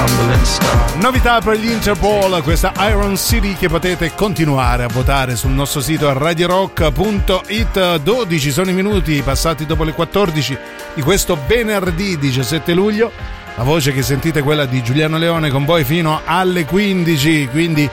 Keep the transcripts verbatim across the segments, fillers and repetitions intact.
tumbling star. Novità per gli Interpol, questa Iron City che potete continuare a votare sul nostro sito radio rock punto it. dodici sono i minuti passati dopo le quattordici di questo venerdì diciassette luglio. La voce che sentite è quella di Giuliano Leone con voi fino alle quindici, quindi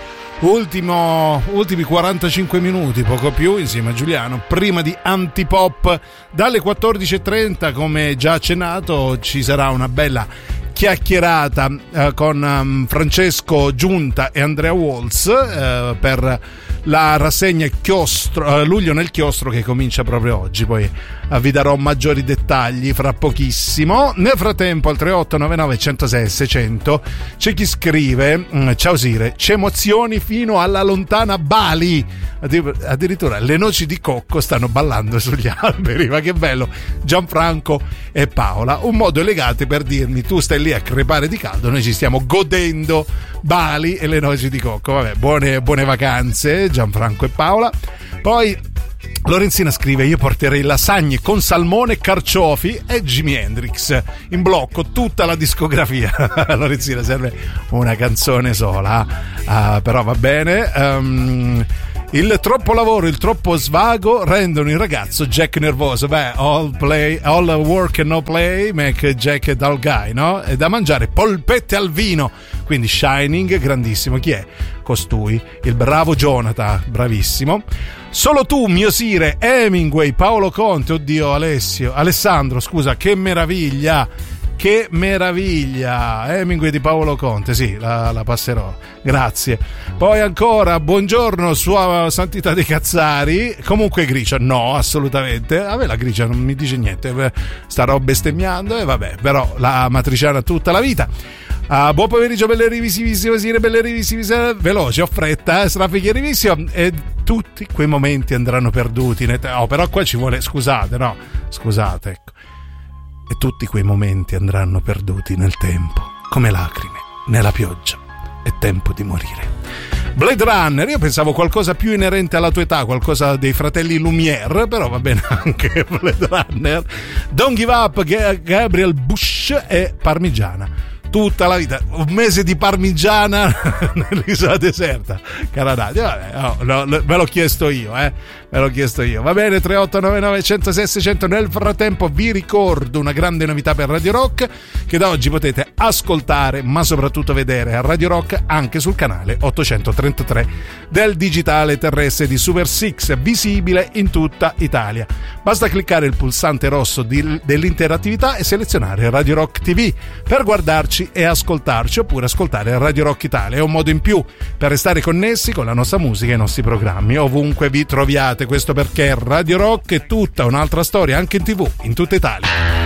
ultimo, ultimi quarantacinque minuti, poco più, insieme a Giuliano, prima di Antipop. Dalle quattordici e trenta, come già accennato, ci sarà una bella chiacchierata eh, con um, Francesco Giunta e Andrea Walls eh, per la rassegna Chiostro, eh, Luglio nel Chiostro, che comincia proprio oggi. Poi eh, vi darò maggiori dettagli fra pochissimo. Nel frattempo al tre otto nove nove uno zero sei sei zero zero c'è chi scrive mm, ciao Sire, c'è emozioni fino alla lontana Bali, addirittura le noci di cocco stanno ballando sugli alberi, ma che bello. Gianfranco e Paola, un modo elegante per dirmi tu stai lì a crepare di caldo, noi ci stiamo godendo Bali e le noci di cocco. Vabbè, buone, buone vacanze Gianfranco e Paola. Poi Lorenzina scrive io porterei lasagne con salmone, carciofi e Jimi Hendrix in blocco, tutta la discografia. Lorenzina, serve una canzone sola, uh, però va bene. um, Il troppo lavoro, il troppo svago rendono il ragazzo Jack nervoso. Beh, all play, all work and no play make Jack a dull guy, no? È da mangiare polpette al vino. Quindi Shining, grandissimo. Chi è costui? Il bravo Jonathan, bravissimo. Solo tu, mio Sire, Hemingway, Paolo Conte, oddio, Alessio, Alessandro, scusa, che meraviglia. Che meraviglia, Hemingway di Paolo Conte, sì, la, la passerò, grazie. Poi ancora, buongiorno Sua Santità dei Cazzari, comunque gricia, no, assolutamente, a me la gricia non mi dice niente, starò bestemmiando e vabbè, però la matriciana tutta la vita. Uh, buon pomeriggio, belle rivisivissime, Sire, belle rivisivissime, veloce, ho fretta, eh, straffichi rivissimo, e tutti quei momenti andranno perduti, oh, però qua ci vuole, scusate, no, scusate, ecco. E tutti quei momenti andranno perduti nel tempo, come lacrime nella pioggia. È tempo di morire. Blade Runner, io pensavo qualcosa più inerente alla tua età, qualcosa dei fratelli Lumière, però va bene anche Blade Runner. Don't Give Up, Gabriel Bush e Parmigiana. Tutta la vita, un mese di parmigiana nell'isola deserta, cara Nadia. Vabbè, oh, no, no, me l'ho chiesto io, eh, me l'ho chiesto io. Va bene, tre otto nove nove uno zero sei sei zero zero. Nel frattempo vi ricordo una grande novità per Radio Rock, che da oggi potete ascoltare, ma soprattutto vedere a Radio Rock anche sul canale ottocentotrentatré del digitale terrestre di Super Six, visibile in tutta Italia. Basta cliccare il pulsante rosso di, dell'interattività e selezionare Radio Rock T V per guardarci e ascoltarci, oppure ascoltare Radio Rock Italia. È un modo in più per restare connessi con la nostra musica e i nostri programmi ovunque vi troviate. Questo perché Radio Rock è tutta un'altra storia anche in tivù in tutta Italia.